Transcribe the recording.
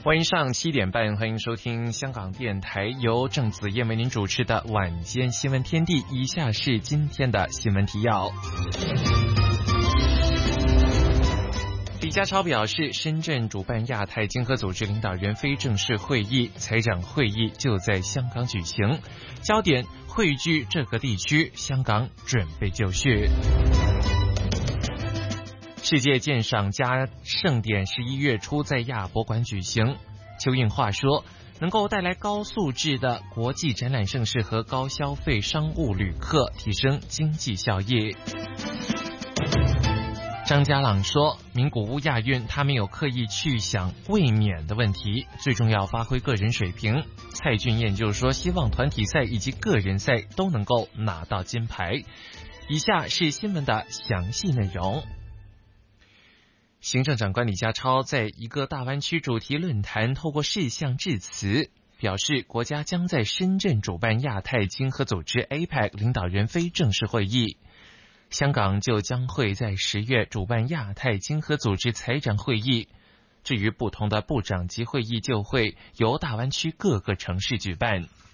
欢迎上7点半，欢迎收听香港电台由郑子燕为您主持的晚间新闻天地。以下是今天的新闻提要。李家超表示，深圳主办亚太经合组织领导人非正式会议，财长会议就在香港举行，焦点汇聚这个地区，香港准备就绪。世界鉴赏家盛典11月初在亚博馆举行。邱应华说，能够带来高素质的国际展览盛事和高消费商务旅客，提升经济效益。张家朗说，名古屋亚运他没有刻意去想卫冕的问题，最重要发挥个人水平。蔡俊彦就说，希望团体赛以及个人赛都能够拿到金牌。以下是新闻的详细内容。行政长官李家超在一个大湾区主题论坛透过视像致辞，表示国家将在深圳主办亚太经合组织 APEC 领导人非正式会议，香港就将会在10月主办亚太经合组织财长会议。至于不同的部长级会议，就会由大湾区各个城市举办。